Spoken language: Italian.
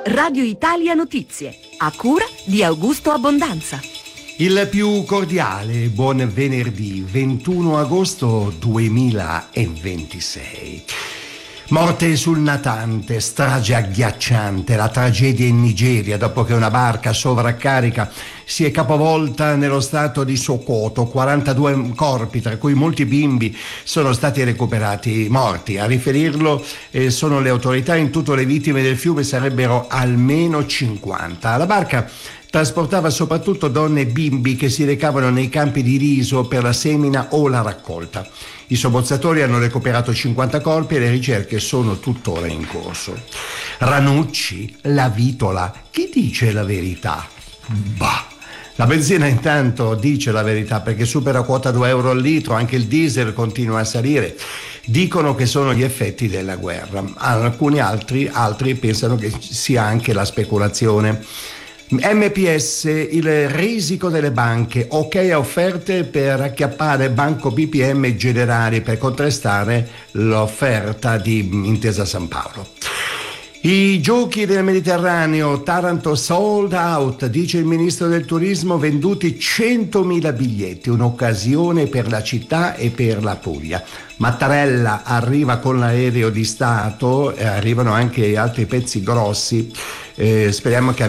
Radio Italia Notizie, a cura di Augusto Abbondanza. Il più cordiale buon venerdì 21 agosto 2026. Morte sul natante, strage agghiacciante, la tragedia in Nigeria dopo che una barca sovraccarica si è capovolta nello stato di Sokoto. 42 corpi, tra cui molti bimbi, sono stati recuperati morti. A riferirlo sono le autorità. In tutto le vittime del fiume sarebbero almeno 50. La barca trasportava soprattutto donne e bimbi che si recavano nei campi di riso per la semina o la raccolta. I sommozzatori hanno recuperato 50 corpi e le ricerche sono tuttora in corso. Ranucci, la vitola, chi dice la verità? Bah! La benzina intanto dice la verità perché supera quota 2 euro al litro, anche il diesel continua a salire. Dicono che sono gli effetti della guerra. Alcuni altri pensano che sia anche la speculazione. MPS, il risico delle banche, ok a offerte per acchiappare Banco BPM e Generali per contrastare l'offerta di Intesa San Paolo. I giochi del Mediterraneo, Taranto sold out, dice il ministro del turismo, venduti 100.000 biglietti, un'occasione per la città e per la Puglia. Mattarella arriva con l'aereo di Stato, arrivano anche altri pezzi grossi, speriamo che